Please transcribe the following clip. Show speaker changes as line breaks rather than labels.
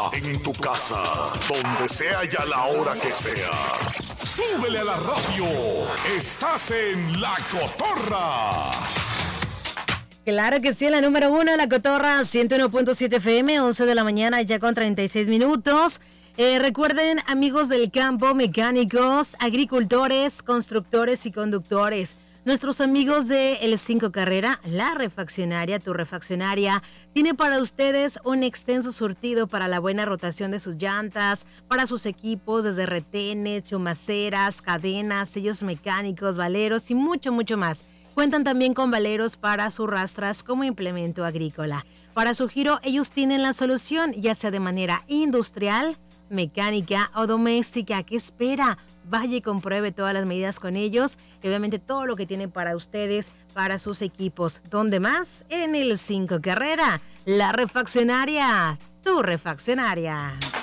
en tu casa, donde sea y a la hora que sea. ¡Súbele a la radio! ¡Estás en La Cotorra!
Claro que sí, la número 1, La Cotorra, 101.7 FM, 11 de la mañana, ya con 36 minutos. Recuerden, amigos del campo, mecánicos, agricultores, constructores y conductores, nuestros amigos de El 5 Carrera, la refaccionaria, tu refaccionaria, tiene para ustedes un extenso surtido para la buena rotación de sus llantas, para sus equipos, desde retenes, chumaceras, cadenas, sellos mecánicos, valeros y mucho, mucho más. Cuentan también con valeros para sus rastras como implemento agrícola. Para su giro, ellos tienen la solución, ya sea de manera industrial, mecánica o doméstica. ¿Qué espera? Vaya y compruebe todas las medidas con ellos y obviamente todo lo que tienen para ustedes, para sus equipos. ¿Dónde más? En El 5 Carrera, la refaccionaria, tu refaccionaria.